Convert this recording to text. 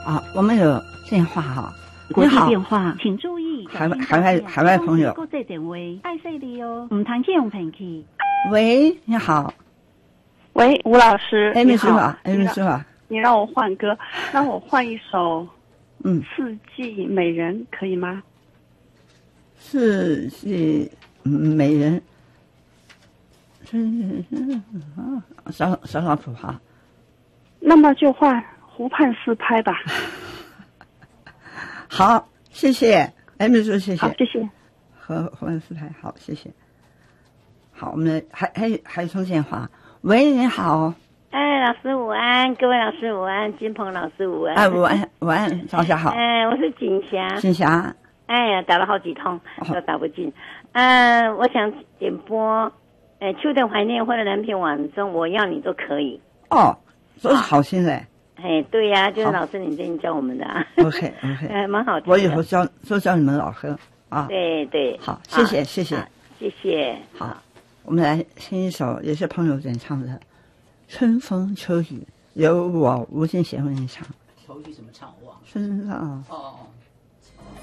啊，我们有电话哈。 国际电话，请注意， 海外朋友。 国际电话，爱惜你哦，唔通用平器。 喂，你好。 喂，吴老师。 哎，没说话，哎，没说话。 你让我换歌，让我换一首 《 四季美人》，可以吗？ 四季美人，小老谱哈。 那么就换湖畔四拍吧。 好，谢谢，哎，秘书，谢谢， 好，谢谢。 和湖畔四拍，好，谢谢。好，我们还有通电话。喂，你好。 哎，老师午安，各位老师午安，金鹏老师午安。 哎，午安，大家好。 哎，我是锦霞。 锦霞。 哎呀，打了好几通都打不进。我想点播，秋的怀念或者南屏晚钟，我要你都可以。 哦，都是好听的。 哎，对呀，就是老师你最近教我们的啊。 OK， 蛮好听的。 我以后都教你们老师啊。 对。 好，谢谢。 谢谢。 好，我们来听一首也是朋友演唱的《春风秋雨》，由我吴金贤为你唱。 秋雨怎么唱？我忘了。 春啊。 哦。